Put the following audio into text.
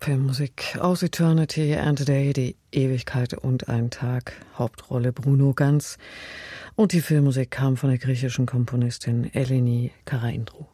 Filmmusik aus Eternity and a Day, die Ewigkeit und ein Tag, Hauptrolle Bruno Ganz. Und die Filmmusik kam von der griechischen Komponistin Eleni Karaindrou.